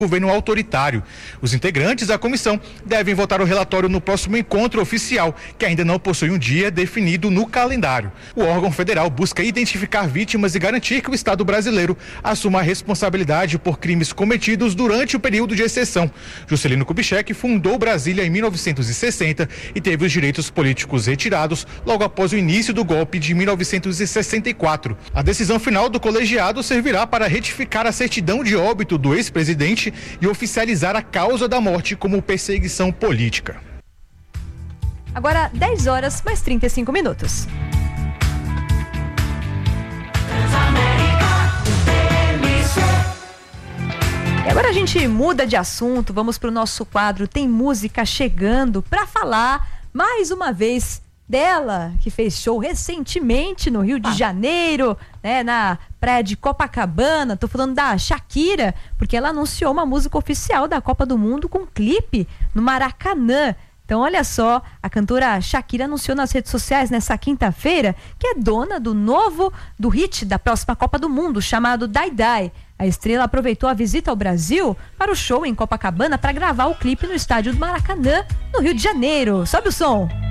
governo autoritário. Os integrantes da comissão devem votar o relatório no próximo encontro oficial, que ainda não possui um dia definido no calendário. O órgão federal busca identificar vítimas e garantir que o Estado brasileiro assuma a responsabilidade por crimes cometidos durante o período de exceção. Juscelino Kubitschek fundou Brasília em 1960 e teve os direitos políticos retirados logo após o início do golpe de 1964. A decisão final do colegiado servirá para retificar a certidão de óbito do ex-presidente e oficializar a causa da morte como perseguição política. Agora 10 horas mais 35 minutos. E agora a gente muda de assunto, vamos para o nosso quadro Tem Música Chegando, para falar mais uma vez dela, que fez show recentemente no Rio de Janeiro, né, na praia de Copacabana. Tô falando da Shakira, porque ela anunciou uma música oficial da Copa do Mundo com clipe no Maracanã. Então, olha só, a cantora Shakira anunciou nas redes sociais nessa quinta-feira que é dona do hit da próxima Copa do Mundo, chamado Die Die. A estrela aproveitou a visita ao Brasil para o show em Copacabana para gravar o clipe no estádio do Maracanã, no Rio de Janeiro. Sobe o som!